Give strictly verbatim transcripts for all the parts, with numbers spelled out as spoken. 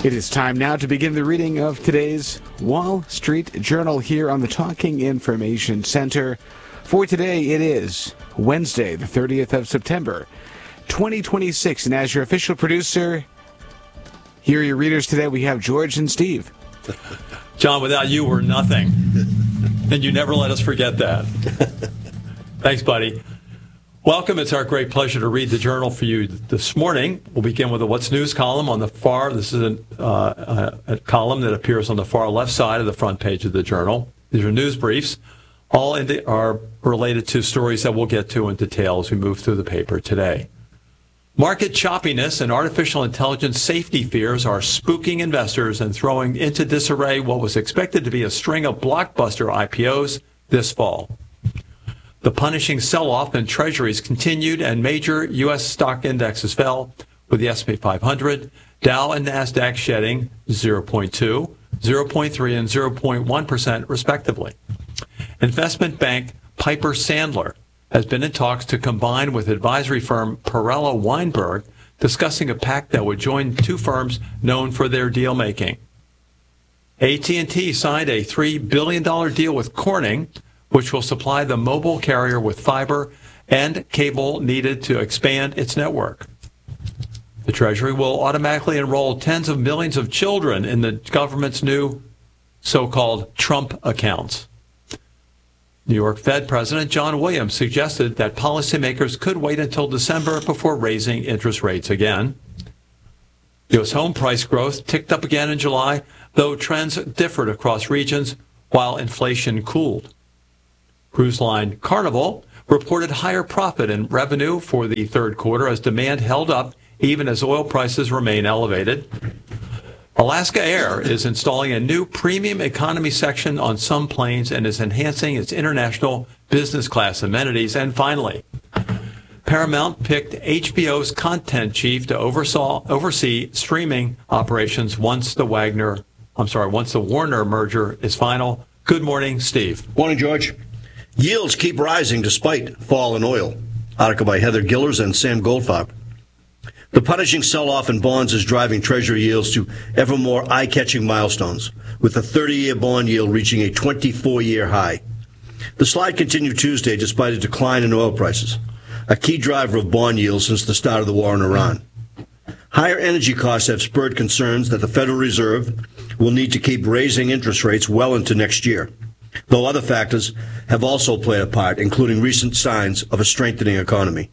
It is time now to begin the reading of today's Wall Street Journal here on the Talking Information Center. For today, it is Wednesday, the thirtieth of September, twenty twenty-six. And as your official producer, here are your readers today. We have George and Steve. John, without you, we're nothing. And you never let us forget that. Thanks, buddy. Welcome. It's our great pleasure to read the Journal for you this morning. We'll begin with a What's News column on the far. This is an, uh, a, a column that appears on the far left side of the front page of the Journal. These are news briefs. All in the, are related to stories that we'll get to in detail as we move through the paper today. Market choppiness and artificial intelligence safety fears are spooking investors and throwing into disarray what was expected to be a string of blockbuster I P Os this fall. The punishing sell-off in treasuries continued and major U S stock indexes fell, with the S and P five hundred, Dow and NASDAQ shedding zero point two, zero point three, and zero point one percent respectively. Investment bank Piper Sandler has been in talks to combine with advisory firm Perella Weinberg, discussing a pact that would join two firms known for their deal-making. A T and T signed a three billion dollars deal with Corning, which will supply the mobile carrier with fiber and cable needed to expand its network. The Treasury will automatically enroll tens of millions of children in the government's new so-called Trump accounts. New York Fed President John Williams suggested that policymakers could wait until December before raising interest rates again. U S home price growth ticked up again in July, though trends differed across regions while inflation cooled. Cruise line Carnival reported higher profit and revenue for the third quarter as demand held up even as oil prices remain elevated. Alaska Air is installing a new premium economy section on some planes and is enhancing its international business class amenities. And finally, Paramount picked H B O's content chief to oversaw, oversee streaming operations once the Wagner, I'm sorry, once the Warner merger is final. Good morning, Steve. Morning, George. Yields keep rising despite fall in oil. Article by Heather Gillers and Sam Goldfarb. The punishing sell-off in bonds is driving Treasury yields to ever more eye-catching milestones, with the thirty-year bond yield reaching a twenty-four-year high. The slide continued Tuesday despite a decline in oil prices, a key driver of bond yields since the start of the war in Iran. Higher energy costs have spurred concerns that the Federal Reserve will need to keep raising interest rates well into next year, though other factors have also played a part, including recent signs of a strengthening economy.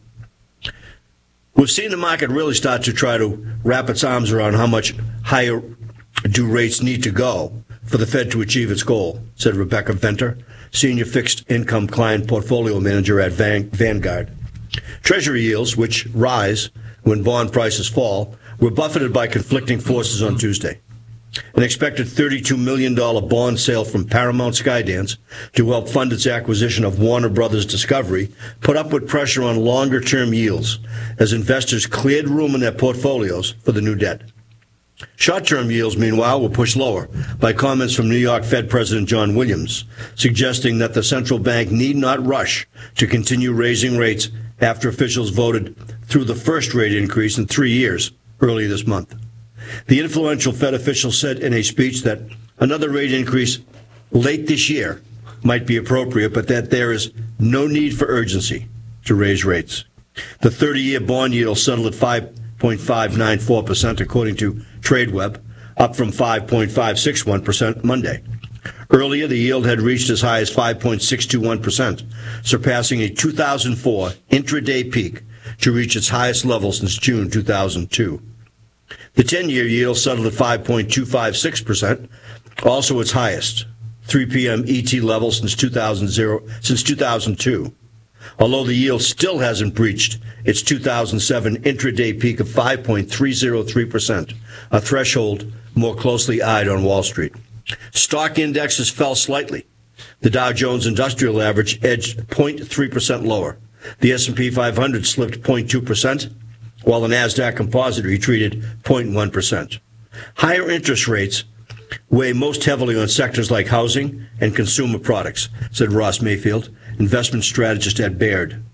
We've seen the market really start to try to wrap its arms around how much higher do rates need to go for the Fed to achieve its goal, said Rebecca Venter, senior fixed income client portfolio manager at Vanguard. Treasury yields, which rise when bond prices fall, were buffeted by conflicting forces on Tuesday. An expected thirty-two million dollars bond sale from Paramount Skydance to help fund its acquisition of Warner Brothers Discovery put upward pressure on longer-term yields as investors cleared room in their portfolios for the new debt. Short-term yields, meanwhile, were pushed lower by comments from New York Fed President John Williams, suggesting that the central bank need not rush to continue raising rates after officials voted through the first rate increase in three years early this month. The influential Fed official said in a speech that another rate increase late this year might be appropriate, but that there is no need for urgency to raise rates. The thirty-year bond yield settled at five point five nine four percent, according to TradeWeb, up from five point five six one percent Monday. Earlier, the yield had reached as high as five point six two one percent, surpassing a two thousand four intraday peak to reach its highest level since June two thousand two. The ten-year yield settled at five point two five six percent, also its highest, three p.m. E T level since two thousand, since two thousand two, although the yield still hasn't breached its two thousand seven intraday peak of five point three zero three percent, a threshold more closely eyed on Wall Street. Stock indexes fell slightly. The Dow Jones Industrial Average edged zero point three percent lower. The S and P five hundred slipped zero point two percent, while the NASDAQ Composite retreated zero point one percent. Higher interest rates weigh most heavily on sectors like housing and consumer products, said Ross Mayfield, investment strategist at Baird.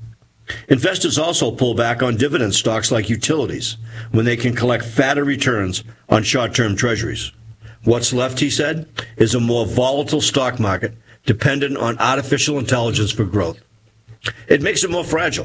Investors also pull back on dividend stocks like utilities when they can collect fatter returns on short-term treasuries. What's left, he said, is a more volatile stock market dependent on artificial intelligence for growth. It makes it more fragile.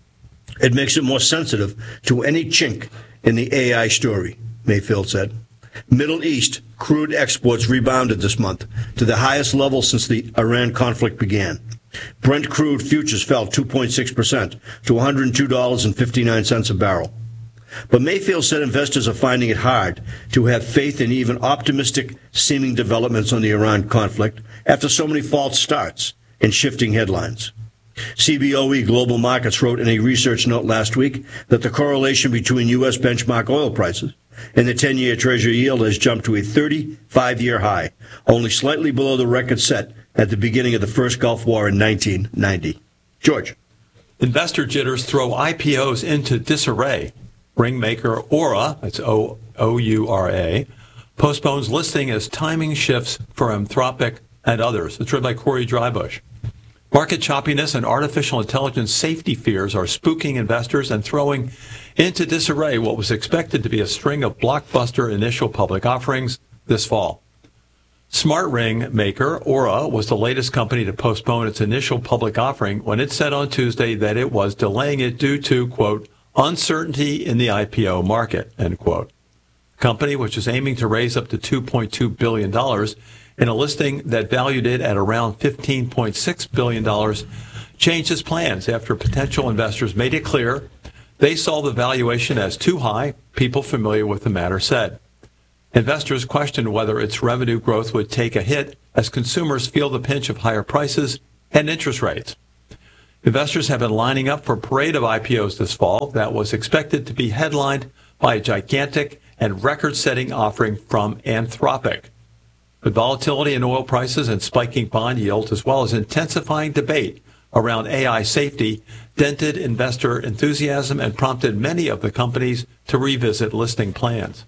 It makes it more sensitive to any chink in the A I story, Mayfield said. Middle East crude exports rebounded this month to the highest level since the Iran conflict began. Brent crude futures fell two point six percent to one hundred two dollars and fifty-nine cents a barrel. But Mayfield said investors are finding it hard to have faith in even optimistic seeming developments on the Iran conflict after so many false starts and shifting headlines. C B O E Global Markets wrote in a research note last week that the correlation between U S benchmark oil prices and the ten-year Treasury yield has jumped to a thirty-five-year high, only slightly below the record set at the beginning of the first Gulf War in nineteen ninety. George. Investor jitters throw I P Os into disarray. Ring maker Aura, that's O U R A, postpones listing as timing shifts for Anthropic and others. It's read by Corey Drybush. Market choppiness and artificial intelligence safety fears are spooking investors and throwing into disarray what was expected to be a string of blockbuster initial public offerings this fall. Smart ring maker Aura was the latest company to postpone its initial public offering when it said on Tuesday that it was delaying it due to, quote, uncertainty in the I P O market, end quote. The company, which is aiming to raise up to two point two billion dollars in a listing that valued it at around fifteen point six billion dollars, changed its plans after potential investors made it clear they saw the valuation as too high, people familiar with the matter said. Investors questioned whether its revenue growth would take a hit as consumers feel the pinch of higher prices and interest rates. Investors have been lining up for a parade of I P Os this fall that was expected to be headlined by a gigantic and record-setting offering from Anthropic. But volatility in oil prices and spiking bond yields, as well as intensifying debate around A I safety, dented investor enthusiasm and prompted many of the companies to revisit listing plans.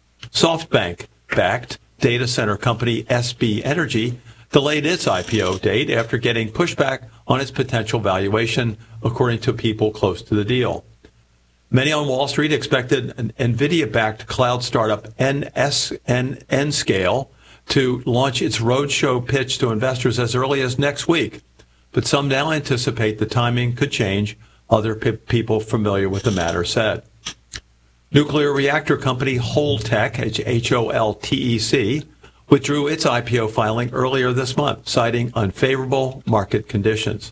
SoftBank-backed data center company S B Energy delayed its I P O date after getting pushback on its potential valuation, according to people close to the deal. Many on Wall Street expected an NVIDIA-backed cloud startup N S N Nscale to launch its roadshow pitch to investors as early as next week. But some now anticipate the timing could change, other pe- people familiar with the matter said. Nuclear reactor company Holtec, H O L T E C, withdrew its I P O filing earlier this month, citing unfavorable market conditions.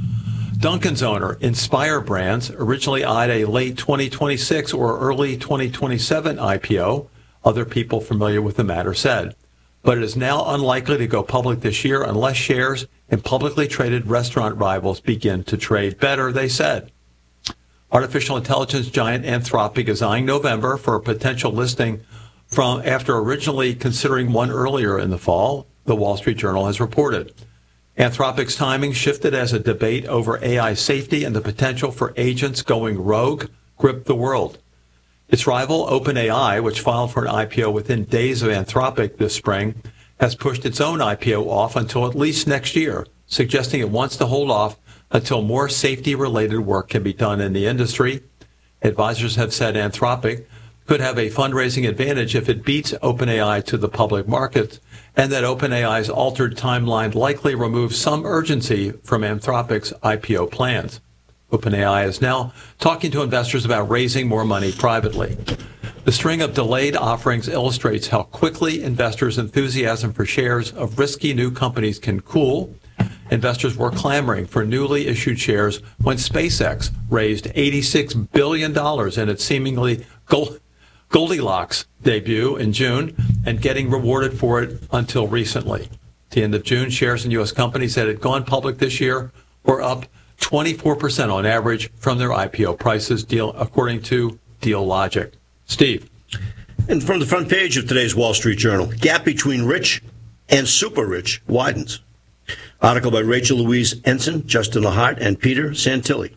Dunkin's owner, Inspire Brands, originally eyed a late twenty twenty-six or early twenty twenty-seven I P O, other people familiar with the matter said. But it is now unlikely to go public this year unless shares in publicly traded restaurant rivals begin to trade better, they said. Artificial intelligence giant Anthropic is eyeing November for a potential listing from after originally considering one earlier in the fall, the Wall Street Journal has reported. Anthropic's timing shifted as a debate over A I safety and the potential for agents going rogue gripped the world. Its rival, OpenAI, which filed for an I P O within days of Anthropic this spring, has pushed its own I P O off until at least next year, suggesting it wants to hold off until more safety-related work can be done in the industry. Advisors have said Anthropic could have a fundraising advantage if it beats OpenAI to the public markets, and that OpenAI's altered timeline likely removes some urgency from Anthropic's I P O plans. OpenAI is now talking to investors about raising more money privately. The string of delayed offerings illustrates how quickly investors' enthusiasm for shares of risky new companies can cool. Investors were clamoring for newly issued shares when SpaceX raised eighty-six billion dollars in its seemingly gold Goldilocks debut in June and getting rewarded for it until recently. At the end of June, shares in U S companies that had gone public this year were up twenty-four percent on average from their I P O prices, deal, according to Deal Logic. Steve. And from the front page of today's Wall Street Journal, gap between rich and super rich widens. Article by Rachel Louise Ensign, Justin Lahart, and Peter Santilli.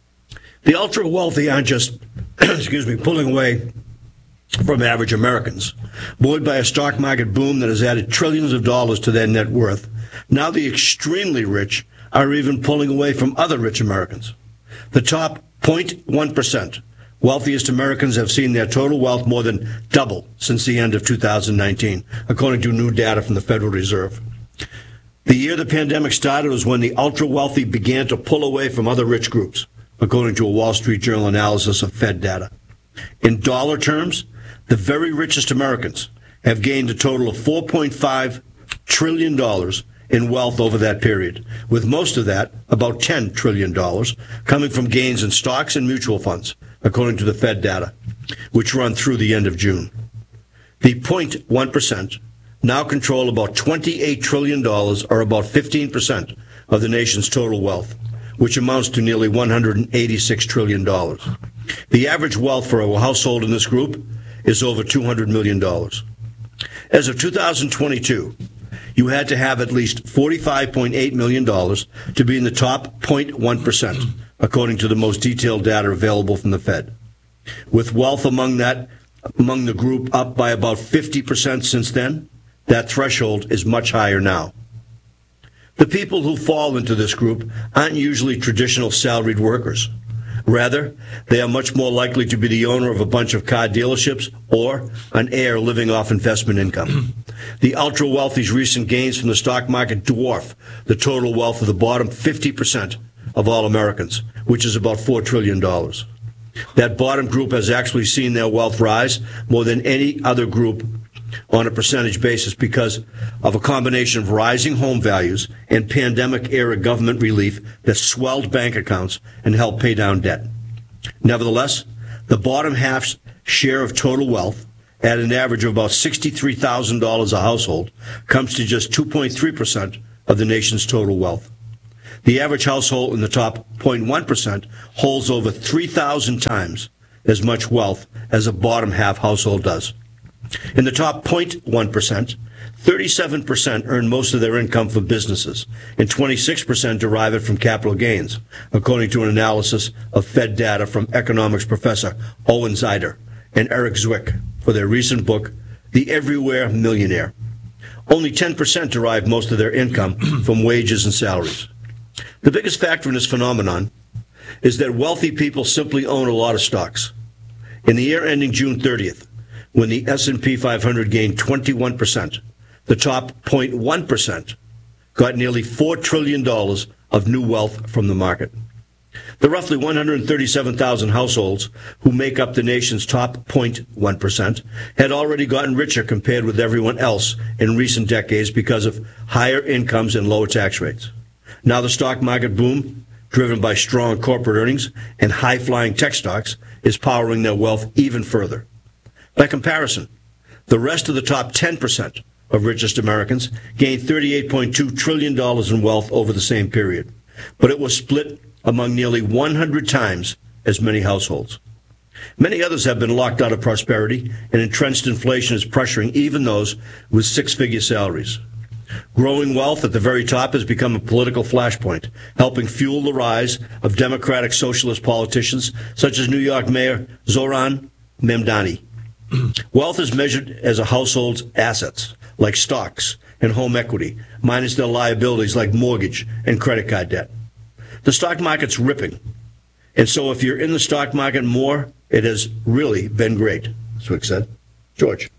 The ultra-wealthy aren't just, excuse me, pulling away from average Americans. Buoyed by a stock market boom that has added trillions of dollars to their net worth, now the extremely rich are even pulling away from other rich Americans. The top zero point one percent wealthiest Americans have seen their total wealth more than double since the end of two thousand nineteen, according to new data from the Federal Reserve. The year the pandemic started was when the ultra-wealthy began to pull away from other rich groups, according to a Wall Street Journal analysis of Fed data. In dollar terms, the very richest Americans have gained a total of four point five trillion dollars in wealth over that period, with most of that, about ten trillion dollars, coming from gains in stocks and mutual funds, according to the Fed data, which run through the end of June. The zero point one percent now control about twenty-eight trillion dollars, or about fifteen percent of the nation's total wealth, which amounts to nearly one hundred eighty-six trillion dollars. The average wealth for a household in this group is over two hundred million dollars. As of two thousand twenty-two, you had to have at least forty-five point eight million dollars to be in the top zero point one percent, according to the most detailed data available from the Fed. With wealth among that among the group up by about fifty percent since then, that threshold is much higher now. The people who fall into this group aren't usually traditional salaried workers. Rather, they are much more likely to be the owner of a bunch of car dealerships or an heir living off investment income. The ultra-wealthy's recent gains from the stock market dwarf the total wealth of the bottom fifty percent of all Americans, which is about four trillion dollars. That bottom group has actually seen their wealth rise more than any other group on a percentage basis because of a combination of rising home values and pandemic-era government relief that swelled bank accounts and helped pay down debt. Nevertheless, the bottom half's share of total wealth, at an average of about sixty-three thousand dollars a household, comes to just two point three percent of the nation's total wealth. The average household in the top zero point one percent holds over three thousand times as much wealth as a bottom half household does. In the top zero point one percent, thirty-seven percent earn most of their income from businesses, and twenty-six percent derive it from capital gains, according to an analysis of Fed data from economics professor Owen Zeider and Eric Zwick for their recent book, The Everywhere Millionaire. Only ten percent derive most of their income from wages and salaries. The biggest factor in this phenomenon is that wealthy people simply own a lot of stocks. In the year ending June thirtieth, when the S and P five hundred gained twenty-one percent, the top zero point one percent got nearly four trillion dollars of new wealth from the market. The roughly one hundred thirty-seven thousand households who make up the nation's top zero point one percent had already gotten richer compared with everyone else in recent decades because of higher incomes and lower tax rates. Now the stock market boom, driven by strong corporate earnings and high-flying tech stocks, is powering their wealth even further. By comparison, the rest of the top ten percent of richest Americans gained thirty-eight point two trillion dollars in wealth over the same period, but it was split among nearly one hundred times as many households. Many others have been locked out of prosperity, and entrenched inflation is pressuring even those with six-figure salaries. Growing wealth at the very top has become a political flashpoint, helping fuel the rise of democratic socialist politicians such as New York Mayor Zoran Mamdani. Wealth is measured as a household's assets, like stocks and home equity, minus their liabilities like mortgage and credit card debt. The stock market's ripping, and so if you're in the stock market more, it has really been great, Zwick said. George.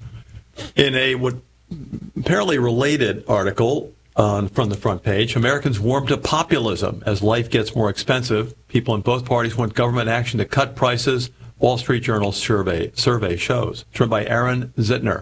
In a what apparently related article on, from the front page, Americans warm to populism as life gets more expensive. People in both parties want government action to cut prices. Wall Street Journal survey survey shows. It's written by Aaron Zitner.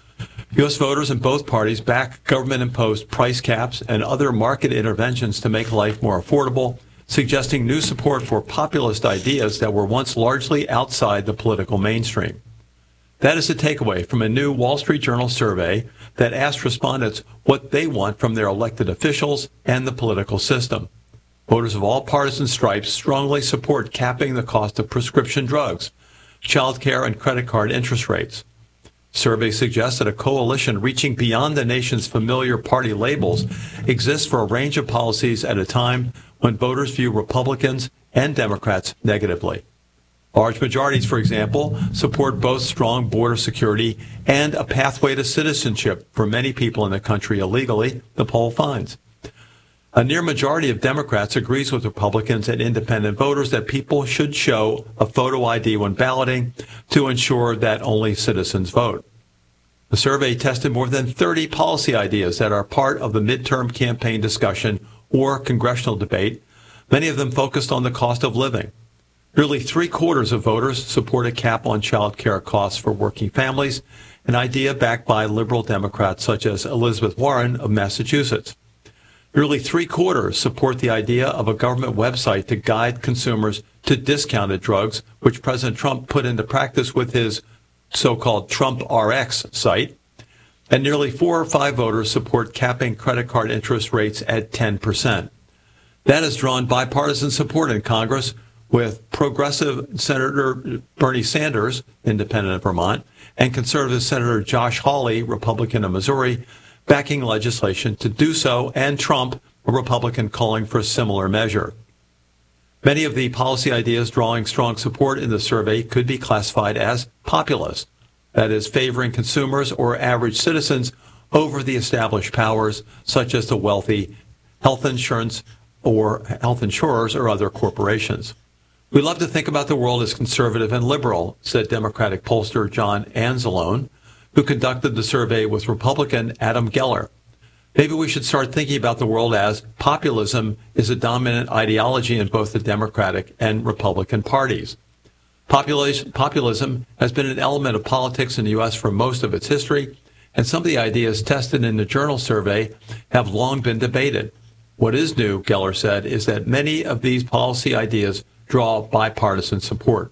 U S voters in both parties back government-imposed price caps and other market interventions to make life more affordable, suggesting new support for populist ideas that were once largely outside the political mainstream. That is the takeaway from a new Wall Street Journal survey that asked respondents what they want from their elected officials and the political system. Voters of all partisan stripes strongly support capping the cost of prescription drugs, child care, and credit card interest rates. Survey suggests that a coalition reaching beyond the nation's familiar party labels exists for a range of policies at a time when voters view Republicans and Democrats negatively. Large majorities, for example, support both strong border security and a pathway to citizenship for many people in the country illegally, the poll finds. A near majority of Democrats agrees with Republicans and independent voters that people should show a photo I D when balloting to ensure that only citizens vote. The survey tested more than thirty policy ideas that are part of the midterm campaign discussion or congressional debate, many of them focused on the cost of living. Nearly three-quarters of voters support a cap on child care costs for working families, an idea backed by liberal Democrats such as Elizabeth Warren of Massachusetts. Nearly three-quarters support the idea of a government website to guide consumers to discounted drugs, which President Trump put into practice with his so-called Trump R X site. And nearly four or five voters support capping credit card interest rates at ten percent. That has drawn bipartisan support in Congress, with progressive Senator Bernie Sanders, independent of Vermont, and conservative Senator Josh Hawley, Republican of Missouri, backing legislation to do so, and Trump, a Republican, calling for a similar measure. Many of the policy ideas drawing strong support in the survey could be classified as populist, that is, favoring consumers or average citizens over the established powers, such as the wealthy, health insurance, or health insurers or other corporations. We love to think about the world as conservative and liberal, said Democratic pollster John Anzalone, who conducted the survey with Republican Adam Geller. Maybe we should start thinking about the world as populism is a dominant ideology in both the Democratic and Republican parties. Populism, populism has been an element of politics in the U S for most of its history, and some of the ideas tested in the Journal survey have long been debated. What is new, Geller said, is that many of these policy ideas draw bipartisan support.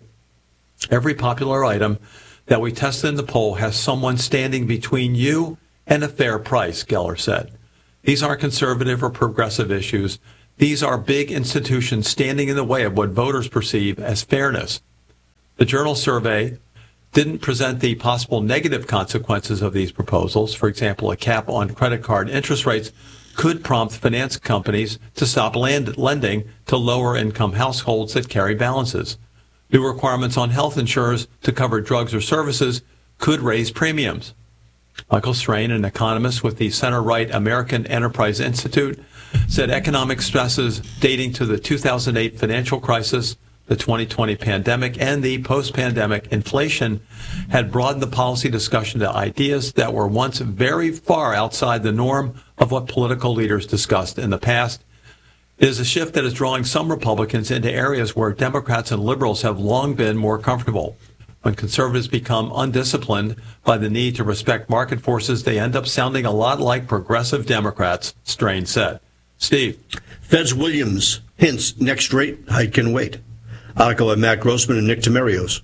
Every popular item that we tested in the poll has someone standing between you and a fair price, Geller said. These aren't conservative or progressive issues. These are big institutions standing in the way of what voters perceive as fairness. The Journal survey didn't present the possible negative consequences of these proposals. For example, a cap on credit card interest rates could prompt finance companies to stop land, lending to lower-income households that carry balances. New requirements on health insurers to cover drugs or services could raise premiums. Michael Strain, an economist with the center-right American Enterprise Institute, said economic stresses dating to the two thousand eight financial crisis, the twenty twenty pandemic, and the post-pandemic inflation had broadened the policy discussion to ideas that were once very far outside the norm of what political leaders discussed in the past. It is a shift that is drawing some Republicans into areas where Democrats and liberals have long been more comfortable. When conservatives become undisciplined by the need to respect market forces, they end up sounding a lot like progressive Democrats, Strain said. Steve. Feds Williams hints next rate hike can wait. Article by Matt Grossman and Nick Temerios.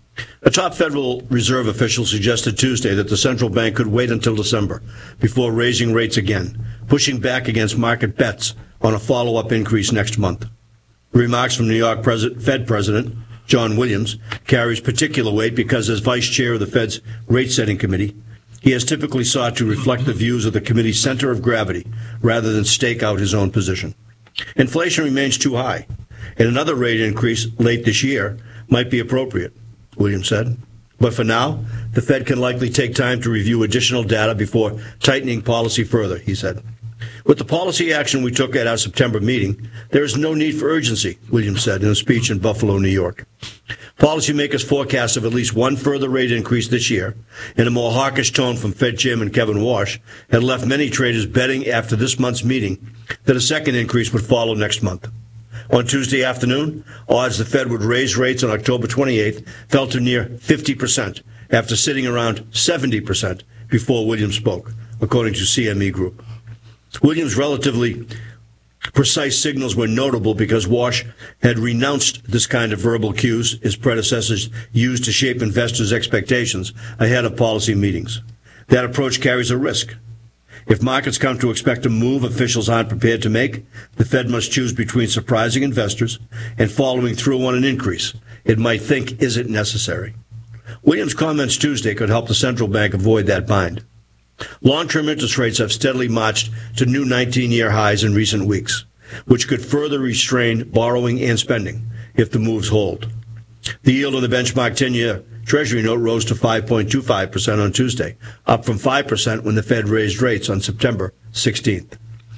A top Federal Reserve official suggested Tuesday that the central bank could wait until December before raising rates again, pushing back against market bets on a follow-up increase next month. Remarks from New York President, Fed President John Williams carries particular weight because as vice chair of the Fed's rate-setting committee, he has typically sought to reflect the views of the committee's center of gravity rather than stake out his own position. Inflation remains too high, and another rate increase late this year might be appropriate, Williams said. But for now, the Fed can likely take time to review additional data before tightening policy further, he said. With the policy action we took at our September meeting, there is no need for urgency, Williams said in a speech in Buffalo, New York. Policymakers' forecast of at least one further rate increase this year, and a more hawkish tone from Fed Chairman Kevin Warsh, had left many traders betting after this month's meeting that a second increase would follow next month. On Tuesday afternoon, odds the Fed would raise rates on October twenty-eighth fell to near fifty percent, after sitting around seventy percent before Williams spoke, according to C M E Group. Williams' relatively precise signals were notable because Warsh had renounced this kind of verbal cues his predecessors used to shape investors' expectations ahead of policy meetings. That approach carries a risk. If markets come to expect a move officials aren't prepared to make, the Fed must choose between surprising investors and following through on an increase it might think isn't necessary. Williams' comments Tuesday could help the central bank avoid that bind. Long-term interest rates have steadily marched to new nineteen-year highs in recent weeks, which could further restrain borrowing and spending if the moves hold. The yield on the benchmark ten-year Treasury note rose to five point two five percent on Tuesday, up from five percent when the Fed raised rates on September sixteenth.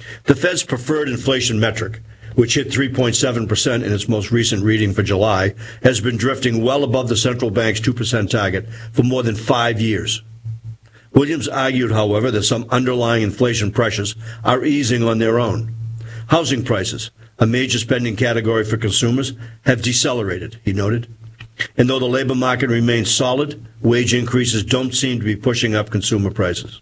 The Fed's preferred inflation metric, which hit three point seven percent in its most recent reading for July, has been drifting well above the central bank's two percent target for more than five years. Williams argued, however, that some underlying inflation pressures are easing on their own. Housing prices, a major spending category for consumers, have decelerated, he noted. And though the labor market remains solid, wage increases don't seem to be pushing up consumer prices.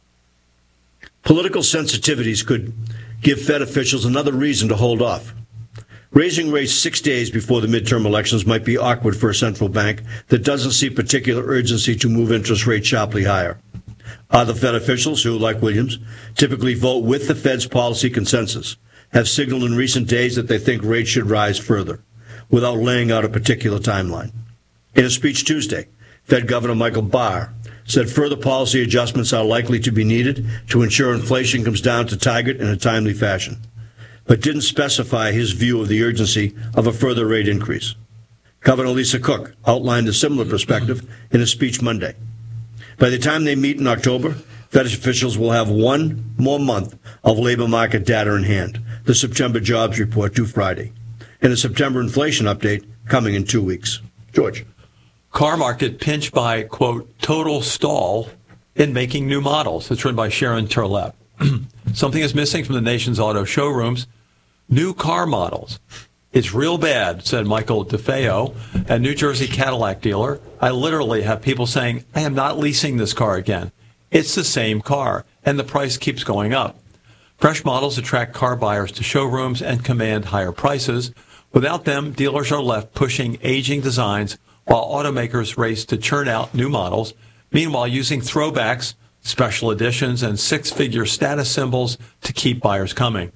Political sensitivities could give Fed officials another reason to hold off. Raising rates six days before the midterm elections might be awkward for a central bank that doesn't see particular urgency to move interest rates sharply higher. Other Fed officials who, like Williams, typically vote with the Fed's policy consensus, have signaled in recent days that they think rates should rise further, without laying out a particular timeline. In a speech Tuesday, Fed Governor Michael Barr said further policy adjustments are likely to be needed to ensure inflation comes down to target in a timely fashion, but didn't specify his view of the urgency of a further rate increase. Governor Lisa Cook outlined a similar perspective in a speech Monday. By the time they meet in October, Fed officials will have one more month of labor market data in hand, the September jobs report due Friday, and a September inflation update coming in two weeks. George. Car market pinched by, quote, total stall in making new models. It's written by Sharon Turlep. Something is missing from the nation's auto showrooms. New car models. It's real bad, said Michael DeFeo, a New Jersey Cadillac dealer. I literally have people saying, I am not leasing this car again. It's the same car, and the price keeps going up. Fresh models attract car buyers to showrooms and command higher prices. Without them, dealers are left pushing aging designs while automakers race to churn out new models, meanwhile using throwbacks, special editions, and six-figure status symbols to keep buyers coming.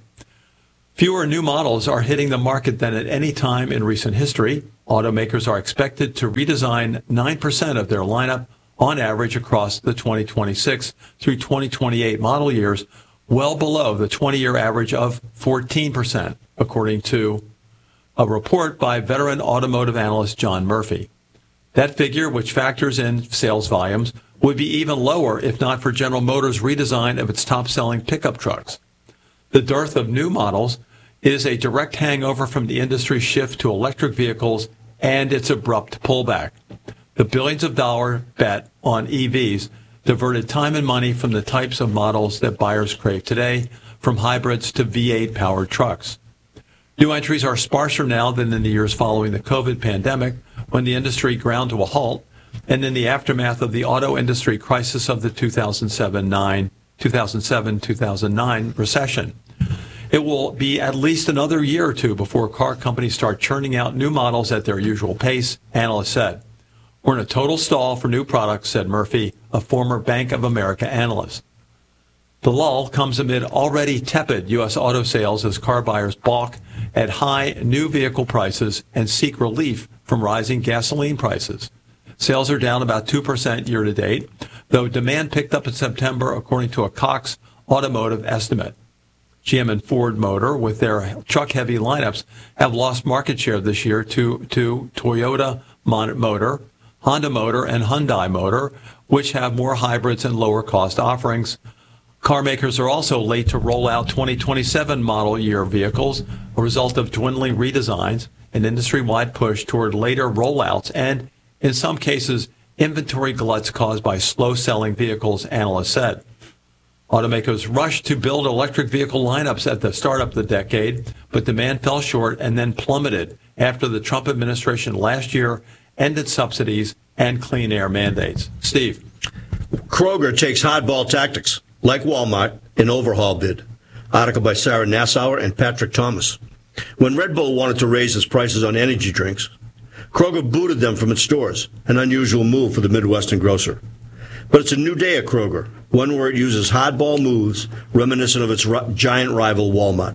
Fewer new models are hitting the market than at any time in recent history. Automakers are expected to redesign nine percent of their lineup on average across the twenty twenty-six through twenty twenty-eight model years, well below the twenty-year average of fourteen percent, according to a report by veteran automotive analyst John Murphy. That figure, which factors in sales volumes, would be even lower if not for General Motors' redesign of its top-selling pickup trucks. The dearth of new models is a direct hangover from the industry's shift to electric vehicles and its abrupt pullback. The billions of dollar bet on E Vs diverted time and money from the types of models that buyers crave today, from hybrids to V eight powered trucks. New entries are sparser now than in the years following the COVID pandemic, when the industry ground to a halt, and in the aftermath of the auto industry crisis of the two thousand seven two thousand nine recession. It will be at least another year or two before car companies start churning out new models at their usual pace, analysts said. We're in a total stall for new products, said Murphy, a former Bank of America analyst. The lull comes amid already tepid U S auto sales as car buyers balk at high new vehicle prices and seek relief from rising gasoline prices. Sales are down about two percent year to date, though demand picked up in September, according to a Cox Automotive estimate. G M and Ford Motor, with their truck-heavy lineups, have lost market share this year to, to Toyota Motor, Honda Motor, and Hyundai Motor, which have more hybrids and lower-cost offerings. Car makers are also late to roll out twenty twenty-seven model year vehicles, a result of dwindling redesigns, an industry-wide push toward later rollouts, and, in some cases, inventory gluts caused by slow-selling vehicles, analysts said. Automakers rushed to build electric vehicle lineups at the start of the decade, but demand fell short and then plummeted after the Trump administration last year ended subsidies and clean air mandates. Steve. Kroger takes hardball tactics, like Walmart, in overhaul bid. Article by Sarah Nassauer and Patrick Thomas. When Red Bull wanted to raise its prices on energy drinks, Kroger booted them from its stores, an unusual move for the Midwestern grocer. But it's a new day at Kroger, one where it uses hardball moves reminiscent of its r- giant rival Walmart.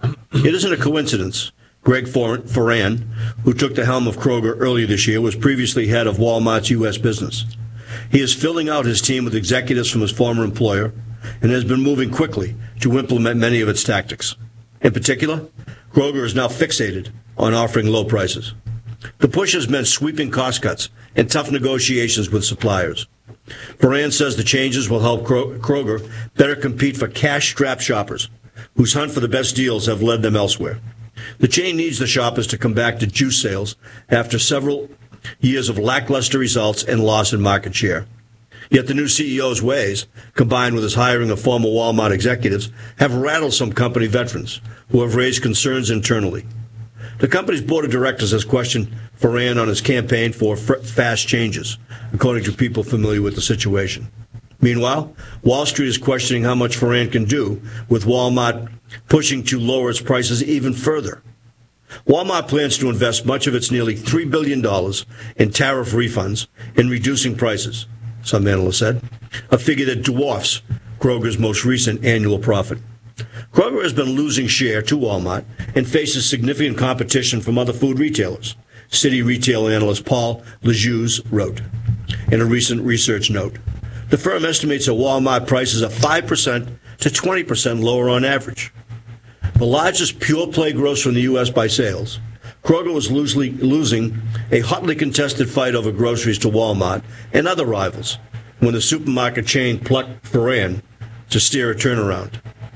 It isn't a coincidence. Greg Foran, who took the helm of Kroger earlier this year, was previously head of Walmart's U S business. He is filling out his team with executives from his former employer and has been moving quickly to implement many of its tactics. In particular, Kroger is now fixated on offering low prices. The push has meant sweeping cost cuts and tough negotiations with suppliers. Foran says the changes will help Kroger better compete for cash-strapped shoppers, whose hunt for the best deals have led them elsewhere. The chain needs the shoppers to come back to juice sales after several years of lackluster results and loss in market share. Yet the new C E O's ways, combined with his hiring of former Walmart executives, have rattled some company veterans who have raised concerns internally. The company's board of directors has questioned Foran on his campaign for fast changes, according to people familiar with the situation. Meanwhile, Wall Street is questioning how much Foran can do, with Walmart pushing to lower its prices even further. Walmart plans to invest much of its nearly three billion dollars in tariff refunds in reducing prices, some analysts said, a figure that dwarfs Kroger's most recent annual profit. Kroger has been losing share to Walmart and faces significant competition from other food retailers, Citi retail analyst Paul Lejeune wrote in a recent research note. The firm estimates that Walmart prices are five percent to twenty percent lower on average. The largest pure-play grocer in the U S by sales, Kroger was loosely, losing a hotly contested fight over groceries to Walmart and other rivals when the supermarket chain plucked Foran to steer a turnaround.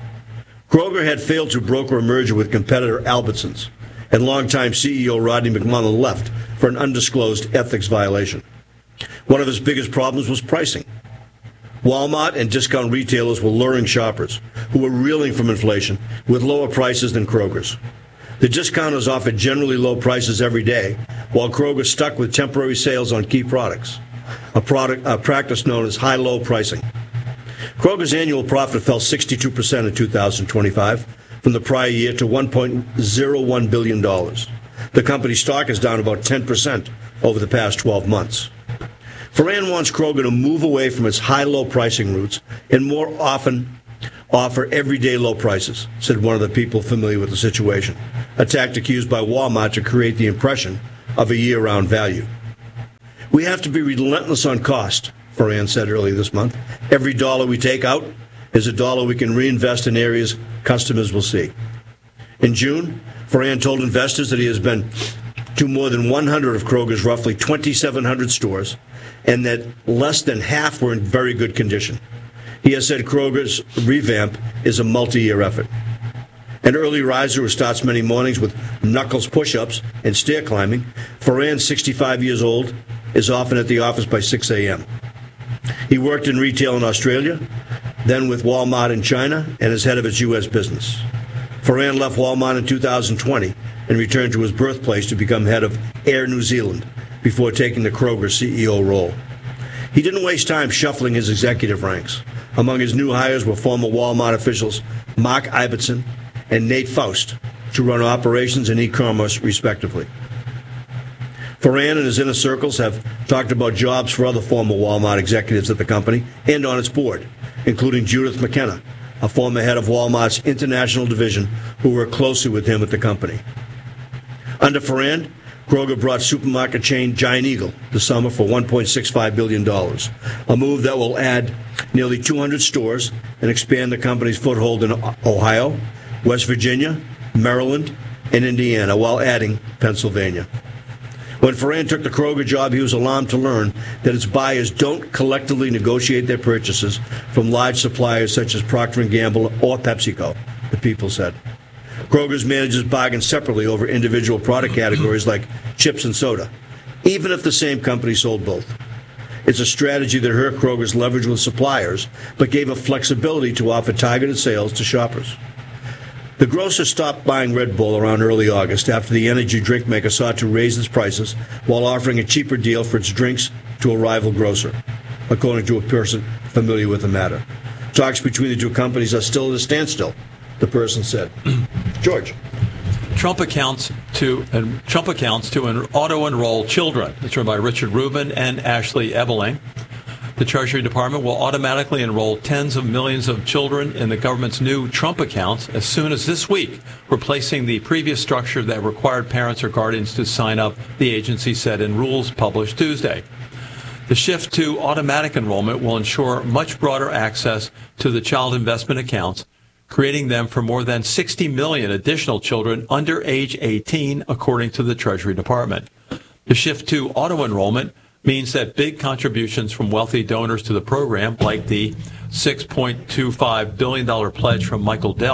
Kroger had failed to broker a merger with competitor Albertsons, and longtime C E O Rodney McMullen left for an undisclosed ethics violation. One of his biggest problems was pricing. Walmart and discount retailers were luring shoppers who were reeling from inflation with lower prices than Kroger's. The discounters offered generally low prices every day, while Kroger stuck with temporary sales on key products, a, product, a practice known as high-low pricing. Kroger's annual profit fell sixty-two percent in two thousand twenty-five from the prior year to one point zero one billion dollars. The company's stock is down about ten percent over the past twelve months. Foran wants Kroger to move away from its high-low pricing roots and more often offer everyday low prices, said one of the people familiar with the situation, a tactic used by Walmart to create the impression of a year-round value. We have to be relentless on cost, Foran said earlier this month. Every dollar we take out is a dollar we can reinvest in areas customers will see. In June, Foran told investors that he has been to more than one hundred of Kroger's roughly twenty-seven hundred stores, and that less than half were in very good condition. He has said Kroger's revamp is a multi-year effort. An early riser who starts many mornings with knuckles push-ups and stair climbing, Foran, sixty-five years old, is often at the office by six a.m. He worked in retail in Australia, then with Walmart in China, and is head of its U S business. Foran left Walmart in two thousand twenty and returned to his birthplace to become head of Air New Zealand before taking the Kroger C E O role. He didn't waste time shuffling his executive ranks. Among his new hires were former Walmart officials Mark Ibbotson and Nate Faust to run operations and e-commerce, respectively. Foran and his inner circles have talked about jobs for other former Walmart executives at the company and on its board, including Judith McKenna, a former head of Walmart's international division who worked closely with him at the company. Under Foran, Kroger brought supermarket chain Giant Eagle this summer for one point six five billion dollars, a move that will add nearly two hundred stores and expand the company's foothold in Ohio, West Virginia, Maryland, and Indiana, while adding Pennsylvania. When Foran took the Kroger job, he was alarmed to learn that its buyers don't collectively negotiate their purchases from large suppliers such as Procter and Gamble or PepsiCo, the People said. Kroger's managers bargain separately over individual product categories like chips and soda, even if the same company sold both. It's a strategy that hurt Kroger's leverage with suppliers, but gave it flexibility to offer targeted sales to shoppers. The grocer stopped buying Red Bull around early August after the energy drink maker sought to raise its prices while offering a cheaper deal for its drinks to a rival grocer, according to a person familiar with the matter. Talks between the two companies are still at a standstill, the person said. George. Trump accounts to and Trump accounts to an auto-enroll children. It's written by Richard Rubin and Ashley Ebeling. The Treasury Department will automatically enroll tens of millions of children in the government's new Trump accounts as soon as this week, replacing the previous structure that required parents or guardians to sign up, the agency said in rules published Tuesday. The shift to automatic enrollment will ensure much broader access to the child investment accounts, creating them for more than sixty million additional children under age eighteen, according to the Treasury Department. The shift to auto-enrollment means that big contributions from wealthy donors to the program, like the six point two five billion dollars pledge from Michael Dell,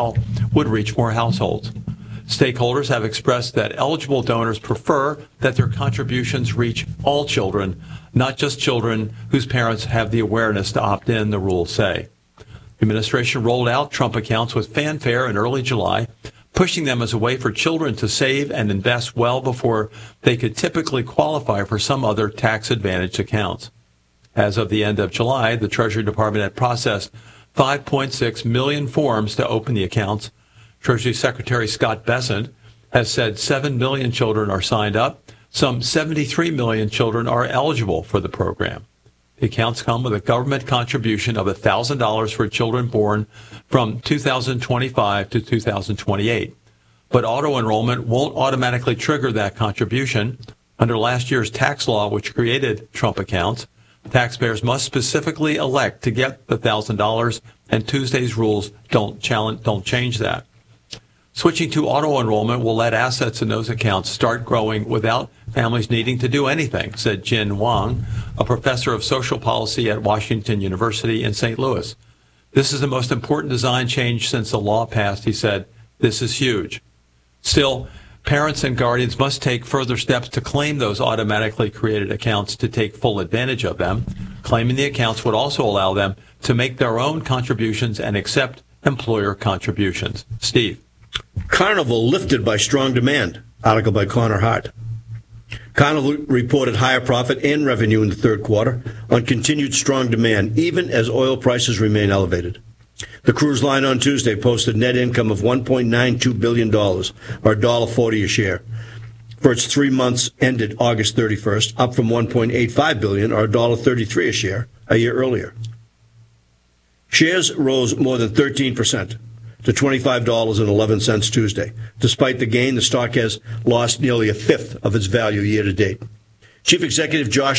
would reach more households. Stakeholders have expressed that eligible donors prefer that their contributions reach all children, not just children whose parents have the awareness to opt in, the rules say. The administration rolled out Trump accounts with fanfare in early July, pushing them as a way for children to save and invest well before they could typically qualify for some other tax-advantaged accounts. As of the end of July, the Treasury Department had processed five point six million forms to open the accounts. Treasury Secretary Scott Bessent has said seven million children are signed up. Some seventy-three million children are eligible for the program. The accounts come with a government contribution of one thousand dollars for children born from two thousand twenty-five to two thousand twenty-eight. But auto-enrollment won't automatically trigger that contribution. Under last year's tax law, which created Trump accounts, taxpayers must specifically elect to get the one thousand dollars, and Tuesday's rules don't challenge, don't change that. Switching to auto-enrollment will let assets in those accounts start growing without families needing to do anything, said Jin Wang, a professor of social policy at Washington University in Saint Louis. This is the most important design change since the law passed, he said. This is huge. Still, parents and guardians must take further steps to claim those automatically created accounts to take full advantage of them. Claiming the accounts would also allow them to make their own contributions and accept employer contributions. Steve. Carnival lifted by strong demand. Article by Connor Hart. Carnival reported higher profit and revenue in the third quarter on continued strong demand, even as oil prices remain elevated. The cruise line on Tuesday posted net income of one point nine two billion dollars, or one dollar forty a share, for its three months ended August thirty-first, up from one point eight five billion dollars, or one dollar thirty-three a share, a year earlier. Shares rose more than thirteen percent. To twenty-five dollars and eleven cents Tuesday. Despite the gain, the stock has lost nearly a fifth of its value year to date. Chief Executive Josh